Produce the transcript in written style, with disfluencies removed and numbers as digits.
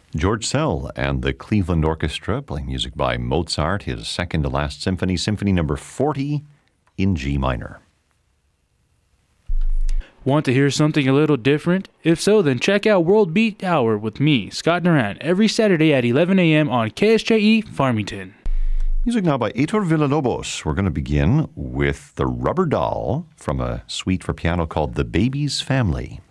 George Szell and the Cleveland Orchestra playing music by Mozart, his second to last symphony, Symphony number 40 in G minor. Want to hear something a little different? If so, then check out World Beat Hour with me, Scott Duran, every Saturday at 11 a.m. on KSJE Farmington. Music now by Heitor Villalobos. We're going to begin with The Rubber Doll from a suite for piano called The Baby's Family.